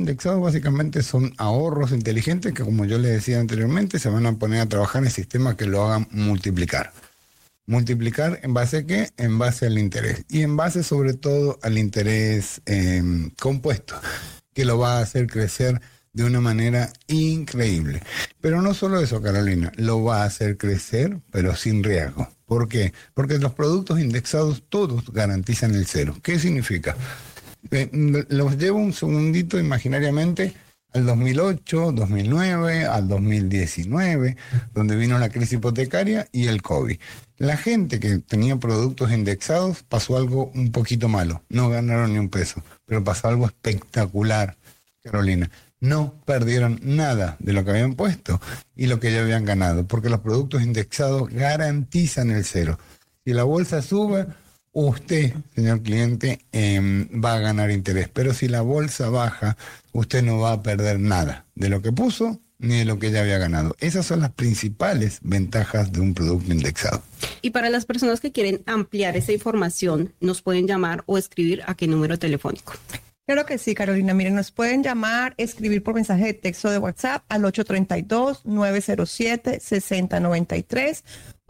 indexados básicamente son ahorros inteligentes que, como yo les decía anteriormente, se van a poner a trabajar en sistemas que lo hagan multiplicar. ¿Multiplicar en base a qué? En base al interés. Y en base sobre todo al interés compuesto, que lo va a hacer crecer de una manera increíble. Pero no solo eso, Carolina, lo va a hacer crecer, pero sin riesgo. ¿Por qué? Porque los productos indexados todos garantizan el cero. ¿Qué significa? Los llevo un segundito imaginariamente al 2008, 2009, al 2019, donde vino la crisis hipotecaria y el COVID. La gente que tenía productos indexados pasó algo un poquito malo. No ganaron ni un peso, pero pasó algo espectacular, Carolina. No perdieron nada de lo que habían puesto y lo que ya habían ganado, porque los productos indexados garantizan el cero. Si la bolsa sube, usted, señor cliente, va a ganar interés, pero si la bolsa baja, usted no va a perder nada de lo que puso ni de lo que ya había ganado. Esas son las principales ventajas de un producto indexado. Y para las personas que quieren ampliar esa información, ¿nos pueden llamar o escribir a qué número telefónico? Claro que sí, Carolina. Miren, nos pueden llamar, escribir por mensaje de texto de WhatsApp al 832-907-6093,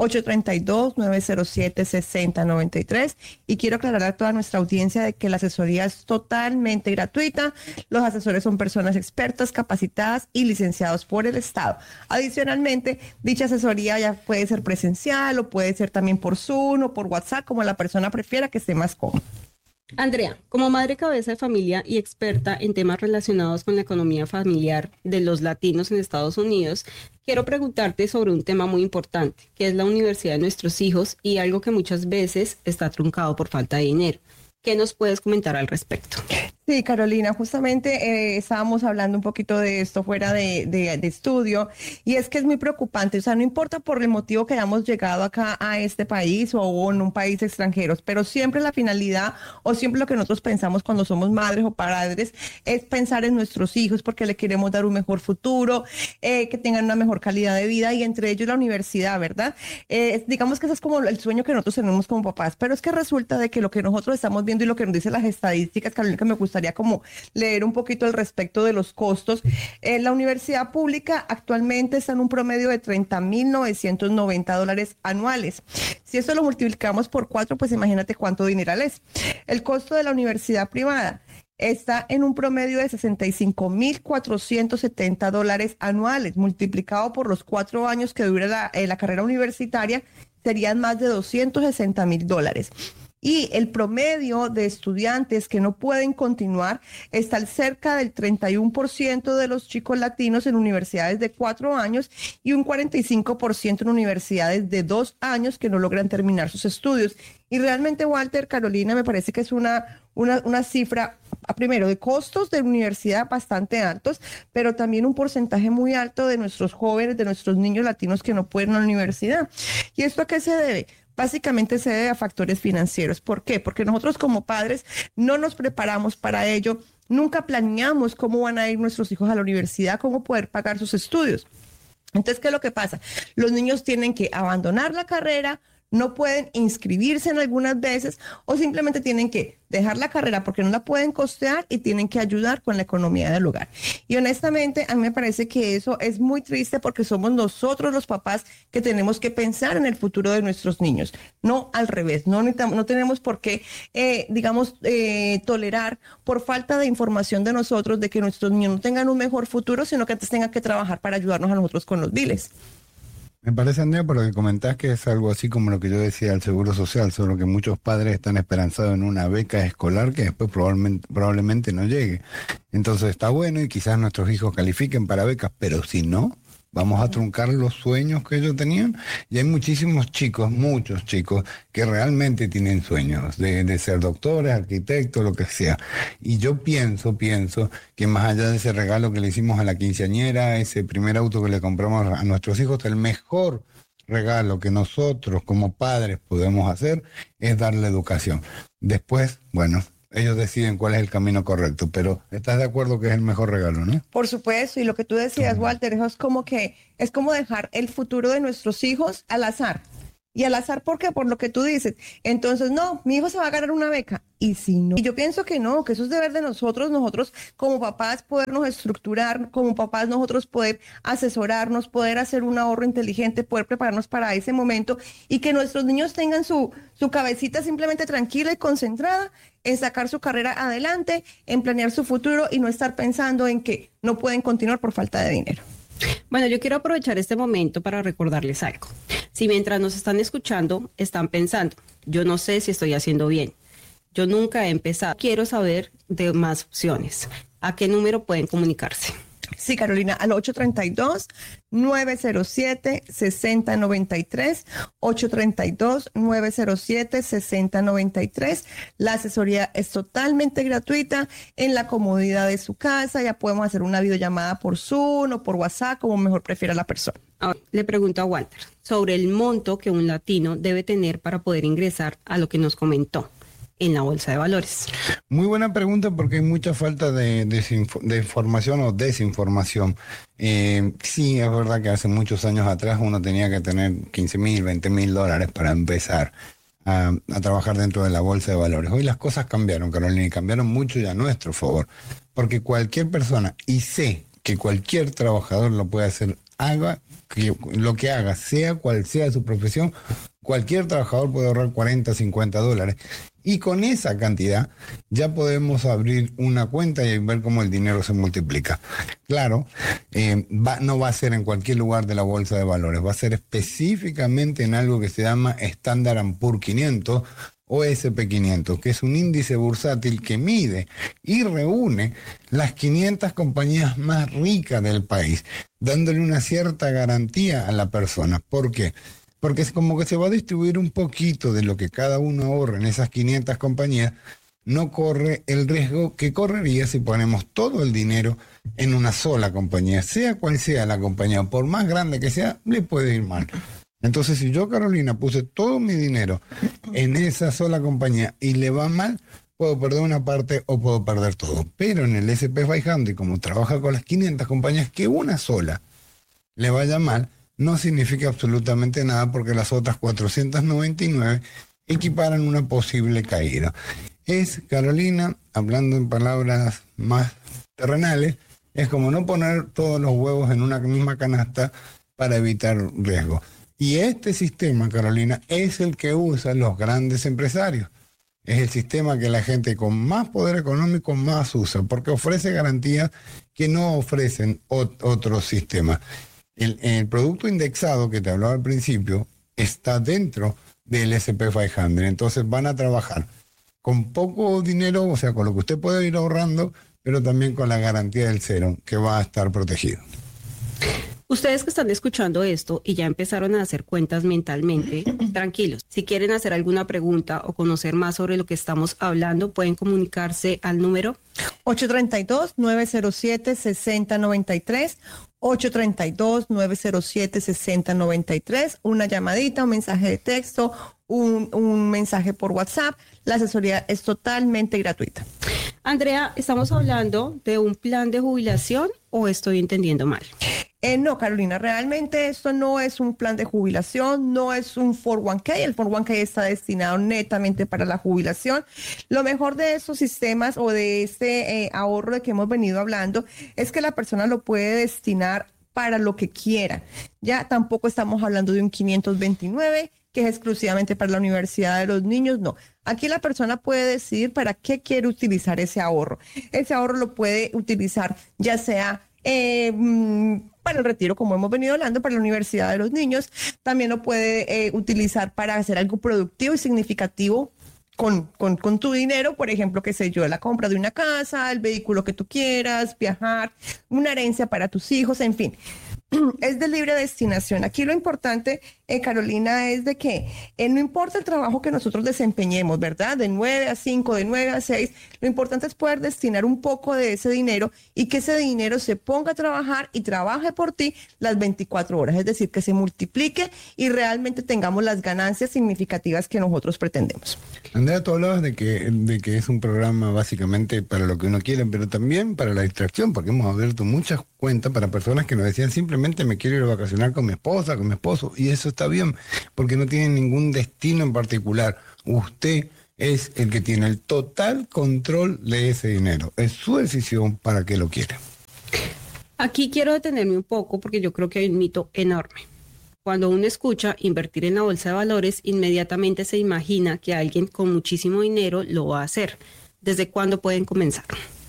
832-907-6093. Y quiero aclarar a toda nuestra audiencia de que la asesoría es totalmente gratuita. Los asesores son personas expertas, capacitadas y licenciados por el Estado. Adicionalmente, dicha asesoría ya puede ser presencial o puede ser también por Zoom o por WhatsApp, como la persona prefiera, que esté más cómoda. Andrea, como madre cabeza de familia y experta en temas relacionados con la economía familiar de los latinos en Estados Unidos, quiero preguntarte sobre un tema muy importante, que es la universidad de nuestros hijos y algo que muchas veces está truncado por falta de dinero. ¿Qué nos puedes comentar al respecto? Sí, Carolina, justamente estábamos hablando un poquito de esto fuera de estudio, y es que es muy preocupante. O sea, no importa por el motivo que hayamos llegado acá a este país o en un país extranjero, pero siempre la finalidad o siempre lo que nosotros pensamos cuando somos madres o padres es pensar en nuestros hijos porque le queremos dar un mejor futuro, que tengan una mejor calidad de vida, y entre ellos la universidad, ¿verdad? Digamos que ese es como el sueño que nosotros tenemos como papás, pero es que resulta de que lo que nosotros estamos viendo y lo que nos dicen las estadísticas, Carolina, que me gustaría como leer un poquito al respecto de los costos. La universidad pública actualmente está en un promedio de $30,990 anuales. Si eso lo multiplicamos por 4, pues imagínate cuánto dinero es. El costo de la universidad privada está en un promedio de $65,470 anuales, multiplicado por los 4 años que dura la carrera universitaria, serían más de $260,000. Y el promedio de estudiantes que no pueden continuar está cerca del 31% de los chicos latinos en universidades de 4 años y un 45% en universidades de 2 años que no logran terminar sus estudios. Y realmente, Walter, Carolina, me parece que es una cifra, primero, de costos de universidad bastante altos, pero también un porcentaje muy alto de nuestros jóvenes, de nuestros niños latinos que no pueden ir a la universidad. ¿Y esto a qué se debe? Básicamente se debe a factores financieros. ¿Por qué? Porque nosotros como padres no nos preparamos para ello, nunca planeamos cómo van a ir nuestros hijos a la universidad, cómo poder pagar sus estudios. Entonces, ¿qué es lo que pasa? Los niños tienen que abandonar la carrera, no pueden inscribirse en algunas veces o simplemente tienen que dejar la carrera porque no la pueden costear y tienen que ayudar con la economía del hogar. Y honestamente, a mí me parece que eso es muy triste porque somos nosotros los papás que tenemos que pensar en el futuro de nuestros niños, no al revés. No tenemos por qué, tolerar por falta de información de nosotros de que nuestros niños no tengan un mejor futuro, sino que antes tengan que trabajar para ayudarnos a nosotros con los biles. Me parece, Andrea, por lo que comentás, que es algo así como lo que yo decía del Seguro Social, solo que muchos padres están esperanzados en una beca escolar que después probablemente no llegue. Entonces está bueno y quizás nuestros hijos califiquen para becas, pero si no, vamos a truncar los sueños que ellos tenían. Y hay muchísimos chicos, muchos chicos, que realmente tienen sueños de ser doctores, arquitectos, lo que sea. Y yo pienso que más allá de ese regalo que le hicimos a la quinceañera, ese primer auto que le compramos a nuestros hijos, el mejor regalo que nosotros como padres podemos hacer es darle educación. Después, bueno, ellos deciden cuál es el camino correcto, pero ¿estás de acuerdo que es el mejor regalo, no? Por supuesto, y lo que tú decías, Walter, eso es como dejar el futuro de nuestros hijos al azar. Y al azar, ¿por qué? Por lo que tú dices. Entonces, no, mi hijo se va a ganar una beca. Y si no, y yo pienso que no, que eso es deber de nosotros como papás podernos estructurar, como papás nosotros poder asesorarnos, poder hacer un ahorro inteligente, poder prepararnos para ese momento y que nuestros niños tengan su cabecita simplemente tranquila y concentrada en sacar su carrera adelante, en planear su futuro y no estar pensando en que no pueden continuar por falta de dinero. Bueno, yo quiero aprovechar este momento para recordarles algo. Si mientras nos están escuchando, están pensando, yo no sé si estoy haciendo bien, yo nunca he empezado, quiero saber de más opciones, ¿a qué número pueden comunicarse? Sí, Carolina, al 832-907-6093, 832-907-6093. La asesoría es totalmente gratuita en la comodidad de su casa. Ya podemos hacer una videollamada por Zoom o por WhatsApp, como mejor prefiera la persona. Ahora, le pregunto a Walter sobre el monto que un latino debe tener para poder ingresar a lo que nos comentó en la bolsa de valores. Muy buena pregunta porque hay mucha falta de información o desinformación. Sí, es verdad que hace muchos años atrás uno tenía que tener 15.000, 20.000 dólares para empezar a trabajar dentro de la bolsa de valores. Hoy las cosas cambiaron, Carolina, y cambiaron mucho y a nuestro favor. Porque cualquier persona, y sé que cualquier trabajador lo puede hacer, haga lo que haga, sea cual sea su profesión, cualquier trabajador puede ahorrar 40, 50 dólares. Y con esa cantidad ya podemos abrir una cuenta y ver cómo el dinero se multiplica. Claro, no va a ser en cualquier lugar de la bolsa de valores, va a ser específicamente en algo que se llama Standard & Poor's 500 o SP500, que es un índice bursátil que mide y reúne las 500 compañías más ricas del país, dándole una cierta garantía a la persona. ¿Por qué? Porque es como que se va a distribuir un poquito de lo que cada uno ahorra en esas 500 compañías, no corre el riesgo que correría si ponemos todo el dinero en una sola compañía, sea cual sea la compañía, por más grande que sea, le puede ir mal. Entonces, si yo, Carolina, puse todo mi dinero en esa sola compañía y le va mal, puedo perder una parte o puedo perder todo. Pero en el SP500, como trabaja con las 500 compañías, que una sola le vaya mal, no significa absolutamente nada porque las otras 499 equiparan una posible caída. Es, Carolina, hablando en palabras más terrenales, es como no poner todos los huevos en una misma canasta para evitar riesgo. Y este sistema, Carolina, es el que usan los grandes empresarios. Es el sistema que la gente con más poder económico más usa, porque ofrece garantías que no ofrecen otros sistemas. El producto indexado que te hablaba al principio está dentro del SP500, entonces van a trabajar con poco dinero, o sea, con lo que usted puede ir ahorrando, pero también con la garantía del cero, que va a estar protegido. Ustedes que están escuchando esto y ya empezaron a hacer cuentas mentalmente, tranquilos. Si quieren hacer alguna pregunta o conocer más sobre lo que estamos hablando, pueden comunicarse al número 832-907-6093, 832-907-6093, una llamadita, un mensaje de texto, un mensaje por WhatsApp. La asesoría es totalmente gratuita. Andrea, ¿estamos hablando de un plan de jubilación o estoy entendiendo mal? No, Carolina, realmente esto no es un plan de jubilación, no es un 401k. El 401k está destinado netamente para la jubilación. Lo mejor de estos sistemas o de este ahorro de que hemos venido hablando es que la persona lo puede destinar para lo que quiera. Ya tampoco estamos hablando de un 529 que es exclusivamente para la universidad de los niños, no. Aquí la persona puede decidir para qué quiere utilizar ese ahorro. Ese ahorro lo puede utilizar ya sea para el retiro, como hemos venido hablando, para la universidad de los niños. También lo puede utilizar para hacer algo productivo y significativo con tu dinero, por ejemplo, qué sé yo, la compra de una casa, el vehículo que tú quieras, viajar, una herencia para tus hijos, en fin. Es de libre destinación. Aquí lo importante, Carolina, es de que no importa el trabajo que nosotros desempeñemos, ¿verdad? De 9 a 5, de 9 a 6, lo importante es poder destinar un poco de ese dinero y que ese dinero se ponga a trabajar y trabaje por ti las 24 horas, es decir, que se multiplique y realmente tengamos las ganancias significativas que nosotros pretendemos. Andrea, tú hablabas de que es un programa básicamente para lo que uno quiere, pero también para la distracción, porque hemos abierto muchas cuenta para personas que nos decían simplemente me quiero ir a vacacionar con mi esposa, con mi esposo, y eso está bien, porque no tienen ningún destino en particular. Usted es el que tiene el total control de ese dinero. Es su decisión para qué lo quiere. Aquí quiero detenerme un poco porque yo creo que hay un mito enorme. Cuando uno escucha invertir en la bolsa de valores, inmediatamente se imagina que alguien con muchísimo dinero lo va a hacer. ¿Desde cuándo pueden comenzar?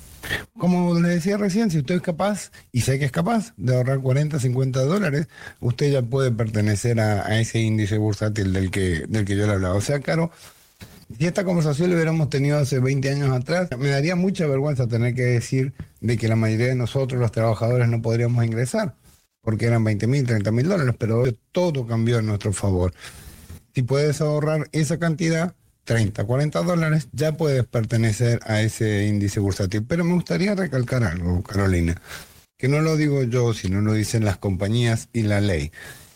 Como les decía recién, si usted es capaz, y sé que es capaz, de ahorrar 40, 50 dólares, usted ya puede pertenecer a ese índice bursátil del que yo le hablaba. O sea, Caro, si esta conversación la hubiéramos tenido hace 20 años atrás, me daría mucha vergüenza tener que decir de que la mayoría de nosotros, los trabajadores, no podríamos ingresar, porque eran 20.000, 30.000 dólares, pero hoy todo cambió en nuestro favor. Si puedes ahorrar esa cantidad, 30, 40 dólares, ya puedes pertenecer a ese índice bursátil. Pero me gustaría recalcar algo, Carolina, que no lo digo yo, sino lo dicen las compañías y la ley.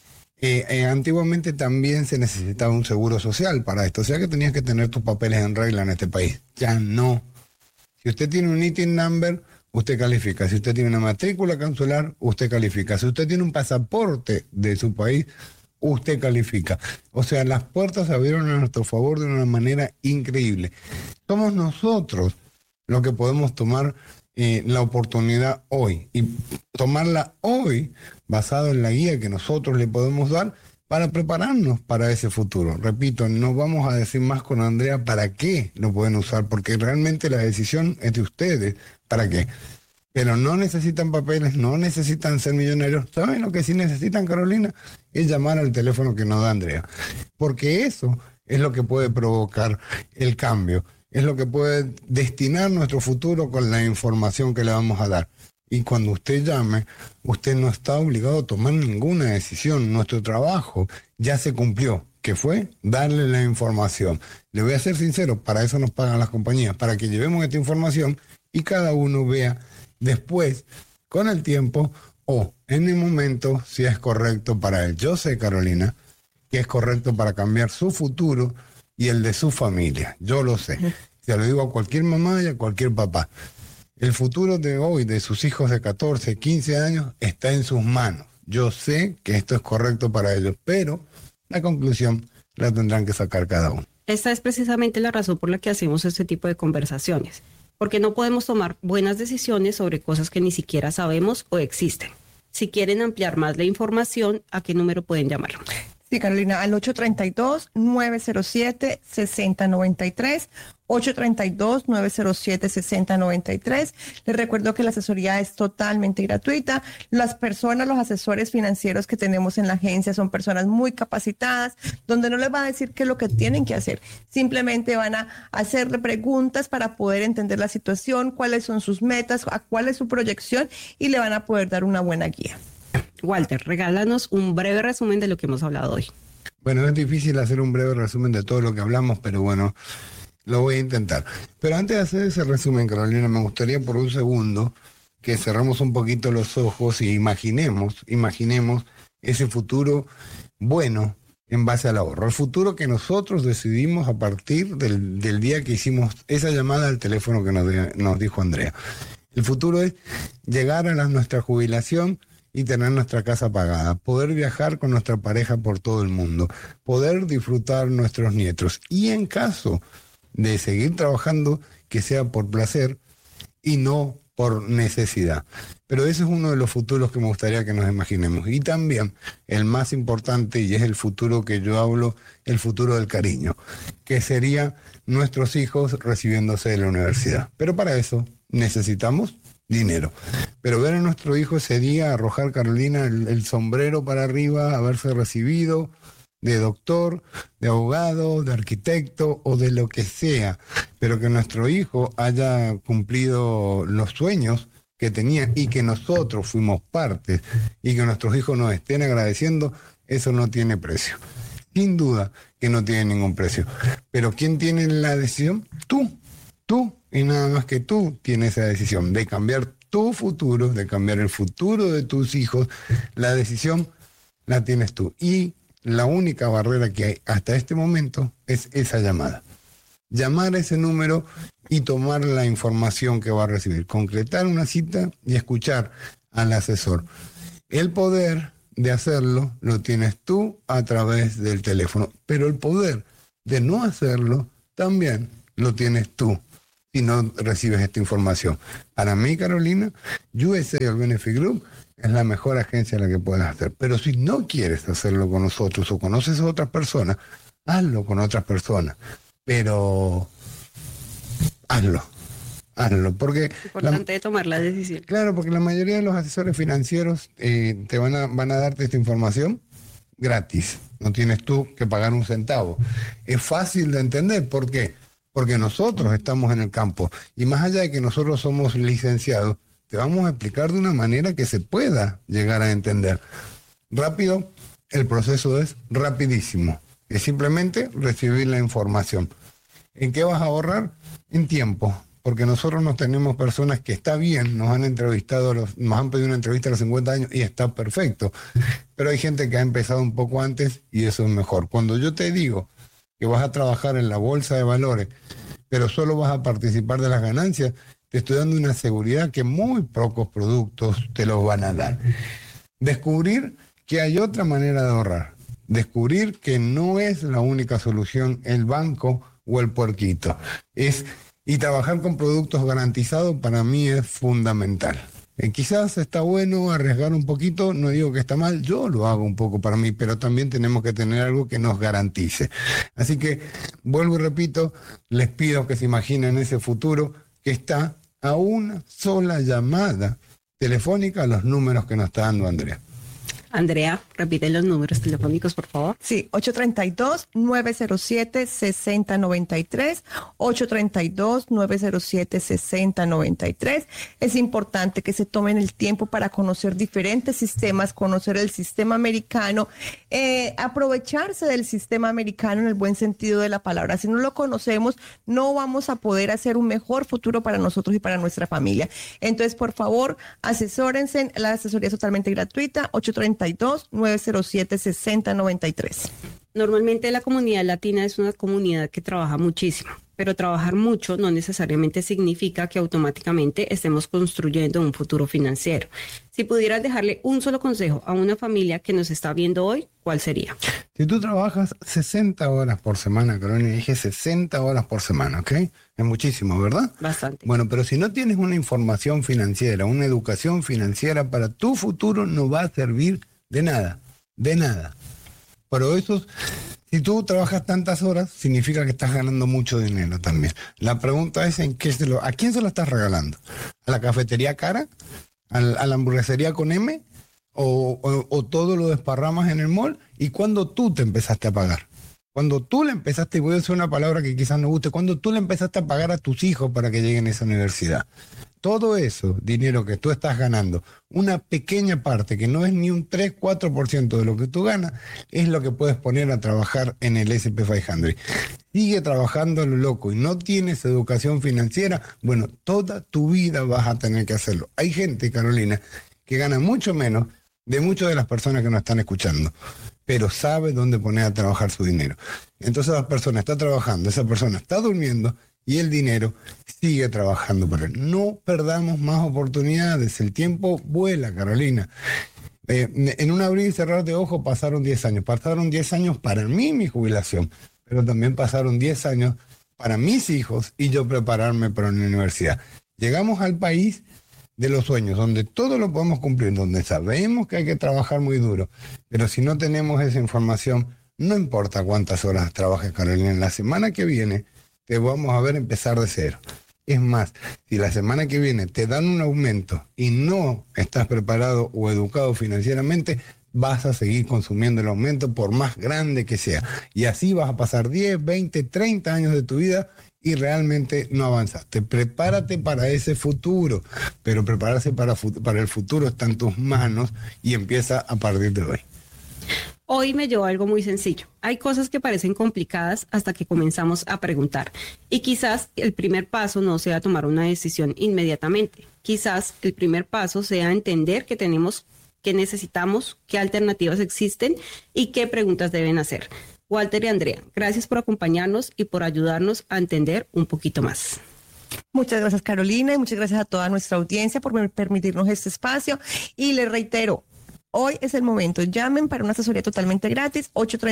Antiguamente también se necesitaba un seguro social para esto, o sea que tenías que tener tus papeles en regla en este país. Ya no. Si usted tiene un ITIN number, usted califica. Si usted tiene una matrícula consular, usted califica. Si usted tiene un pasaporte de su país, usted califica. O sea, las puertas se abrieron a nuestro favor de una manera increíble. Somos nosotros los que podemos tomar la oportunidad hoy y tomarla hoy basado en la guía que nosotros le podemos dar para prepararnos para ese futuro. Repito, no vamos a decir más con Andrea para qué lo pueden usar, porque realmente la decisión es de ustedes, para qué. Pero no necesitan papeles, no necesitan ser millonarios. ¿Saben lo que sí necesitan, Carolina? Es llamar al teléfono que nos da Andrea. Porque eso es lo que puede provocar el cambio. Es lo que puede destinar nuestro futuro con la información que le vamos a dar. Y cuando usted llame, usted no está obligado a tomar ninguna decisión. Nuestro trabajo ya se cumplió, que fue darle la información. Le voy a ser sincero, para eso nos pagan las compañías, para que llevemos esta información y cada uno vea después, con el tiempo o en el momento, si es correcto para él. Yo sé, Carolina, que es correcto para cambiar su futuro y el de su familia. Yo lo sé. Se lo digo a cualquier mamá y a cualquier papá. El futuro de hoy, de sus hijos de 14, 15 años, está en sus manos. Yo sé que esto es correcto para ellos, pero la conclusión la tendrán que sacar cada uno. Esta es precisamente la razón por la que hacemos este tipo de conversaciones, porque no podemos tomar buenas decisiones sobre cosas que ni siquiera sabemos o existen. Si quieren ampliar más la información, ¿a qué número pueden llamar? Sí, Carolina, al 832-907-6093, 832-907-6093. Les recuerdo que la asesoría es totalmente gratuita. Las personas, los asesores financieros que tenemos en la agencia son personas muy capacitadas, donde no les va a decir qué es lo que tienen que hacer. Simplemente van a hacerle preguntas para poder entender la situación, cuáles son sus metas, cuál es su proyección y le van a poder dar una buena guía. Walter, regálanos un breve resumen de lo que hemos hablado hoy. Bueno, es difícil hacer un breve resumen de todo lo que hablamos, pero bueno, lo voy a intentar. Pero antes de hacer ese resumen, Carolina, me gustaría por un segundo que cerremos un poquito los ojos y imaginemos ese futuro bueno en base al ahorro. El futuro que nosotros decidimos a partir del día que hicimos esa llamada al teléfono que nos dijo Andrea. El futuro es llegar a nuestra jubilación y tener nuestra casa pagada, poder viajar con nuestra pareja por todo el mundo, poder disfrutar nuestros nietos y en caso de seguir trabajando, que sea por placer y no por necesidad. Pero ese es uno de los futuros que me gustaría que nos imaginemos. Y también el más importante, y es el futuro que yo hablo, el futuro del cariño, que sería nuestros hijos recibiéndose de la universidad. Pero para eso necesitamos dinero. Pero ver a nuestro hijo ese día arrojar, Carolina, el sombrero para arriba, haberse recibido de doctor, de abogado, de arquitecto o de lo que sea, pero que nuestro hijo haya cumplido los sueños que tenía y que nosotros fuimos parte y que nuestros hijos nos estén agradeciendo, eso no tiene precio. Sin duda que no tiene ningún precio. Pero ¿quién tiene la decisión? Tú y nada más que tú tienes esa decisión de cambiar tu futuro, de cambiar el futuro de tus hijos. La decisión la tienes tú. Y la única barrera que hay hasta este momento es esa llamada. Llamar a ese número y tomar la información que va a recibir. Concretar una cita y escuchar al asesor. El poder de hacerlo lo tienes tú a través del teléfono, pero el poder de no hacerlo también lo tienes tú si no recibes esta información. Para mí, Carolina, USA Benefit Group es la mejor agencia a la que puedes hacer. Pero si no quieres hacerlo con nosotros o conoces a otras personas, hazlo con otras personas. Pero hazlo, porque... Importante tomar la decisión. Claro, porque la mayoría de los asesores financieros te van a darte esta información gratis. No tienes tú que pagar un centavo. Es fácil de entender. ¿Por qué? Porque nosotros estamos en el campo. Y más allá de que nosotros somos licenciados, te vamos a explicar de una manera que se pueda llegar a entender. Rápido, el proceso es rapidísimo. Es simplemente recibir la información. ¿En qué vas a ahorrar? En tiempo. Porque nosotros nos tenemos personas que está bien, nos han entrevistado, nos han pedido una entrevista a los 50 años y está perfecto. Pero hay gente que ha empezado un poco antes y eso es mejor. Cuando yo te digo que vas a trabajar en la bolsa de valores, pero solo vas a participar de las ganancias, te estoy dando una seguridad que muy pocos productos te los van a dar. Descubrir que hay otra manera de ahorrar. Descubrir que no es la única solución el banco o el puerquito. Y trabajar con productos garantizados para mí es fundamental. Quizás está bueno arriesgar un poquito, no digo que está mal, yo lo hago un poco para mí, pero también tenemos que tener algo que nos garantice. Así que, vuelvo y repito, les pido que se imaginen ese futuro que está a una sola llamada telefónica a los números que nos está dando Andrea. Andrea, repite los números telefónicos, por favor. Sí, 832-907-6093, 832-907-6093. Es importante que se tomen el tiempo para conocer diferentes sistemas, conocer el sistema americano, aprovecharse del sistema americano en el buen sentido de la palabra. Si no lo conocemos, no vamos a poder hacer un mejor futuro para nosotros y para nuestra familia. Entonces, por favor, asesórense. La asesoría es totalmente gratuita, 832-907-6093. Normalmente la comunidad latina es una comunidad que trabaja muchísimo, pero trabajar mucho no necesariamente significa que automáticamente estemos construyendo un futuro financiero. Si pudieras dejarle un solo consejo a una familia que nos está viendo hoy, ¿cuál sería? Si tú trabajas 60 horas por semana, Carolina, dije 60 horas por semana, ¿ok? Es muchísimo, ¿verdad? Bastante. Bueno, pero si no tienes una información financiera, una educación financiera para tu futuro, no va a servir de nada, de nada. Pero eso, si tú trabajas tantas horas, significa que estás ganando mucho dinero también. La pregunta es ¿a quién se lo estás regalando? ¿A la cafetería cara? ¿A la hamburguesería con M? ¿O todo lo desparramas en el mall? ¿Y cuándo tú te empezaste a pagar? Cuando tú le empezaste, y voy a decir una palabra que quizás no guste, cuando tú le empezaste a pagar a tus hijos para que lleguen a esa universidad. Todo eso, dinero que tú estás ganando, una pequeña parte, que no es ni un 3-4% de lo que tú ganas, es lo que puedes poner a trabajar en el S&P 500. Sigue trabajando a lo loco y no tienes educación financiera, bueno, toda tu vida vas a tener que hacerlo. Hay gente, Carolina, que gana mucho menos de muchas de las personas que nos están escuchando, pero sabe dónde poner a trabajar su dinero. Entonces la persona está trabajando, esa persona está durmiendo, y el dinero sigue trabajando por él. No perdamos más oportunidades. El tiempo vuela, Carolina. En un abrir y cerrar de ojos pasaron 10 años. Pasaron 10 años para mí, mi jubilación, pero también pasaron 10 años para mis hijos y yo prepararme para una universidad. Llegamos al país de los sueños, donde todo lo podemos cumplir, donde sabemos que hay que trabajar muy duro, pero si no tenemos esa información, no importa cuántas horas trabajes, Carolina, en la semana que viene te vamos a ver empezar de cero. Es más, si la semana que viene te dan un aumento y no estás preparado o educado financieramente, vas a seguir consumiendo el aumento por más grande que sea. Y así vas a pasar 10, 20, 30 años de tu vida y realmente no avanzaste. Prepárate para ese futuro, pero prepararse para el futuro está en tus manos y empieza a partir de hoy. Hoy me llevó algo muy sencillo. Hay cosas que parecen complicadas hasta que comenzamos a preguntar. Y quizás el primer paso no sea tomar una decisión inmediatamente. Quizás el primer paso sea entender qué tenemos, qué necesitamos, qué alternativas existen y qué preguntas deben hacer. Walter y Andrea, gracias por acompañarnos y por ayudarnos a entender un poquito más. Muchas gracias, Carolina, y muchas gracias a toda nuestra audiencia por permitirnos este espacio. Y les reitero, hoy es el momento. Llamen para una asesoría totalmente gratis,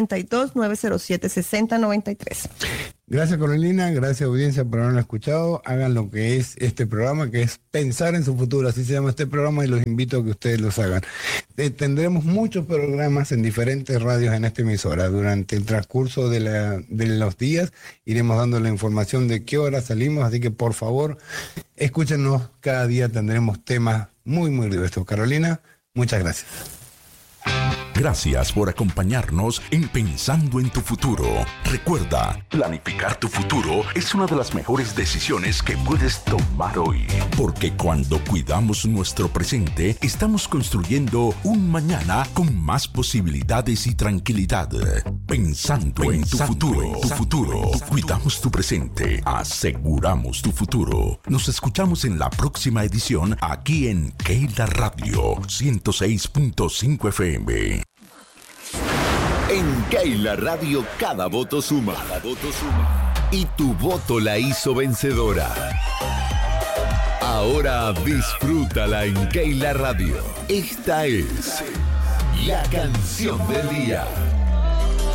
832-907-6093. Gracias, Carolina. Gracias, audiencia, por habernos escuchado. Hagan lo que es este programa, que es pensar en su futuro. Así se llama este programa y los invito a que ustedes los hagan. Tendremos muchos programas en diferentes radios en esta emisora. Durante el transcurso de los días iremos dando la información de qué hora salimos. Así que, por favor, escúchenos. Cada día tendremos temas muy, muy diversos. Carolina, muchas gracias. Gracias por acompañarnos en Pensando en tu Futuro. Recuerda, planificar tu futuro es una de las mejores decisiones que puedes tomar hoy. Porque cuando cuidamos nuestro presente, estamos construyendo un mañana con más posibilidades y tranquilidad. Pensando en tu futuro. Cuidamos tu presente, aseguramos tu futuro. Nos escuchamos en la próxima edición aquí en Keila Radio 106.5 FM. En Keila Radio cada voto suma. Y tu voto la hizo vencedora. Ahora disfrútala en Keila Radio. Esta es la canción del día.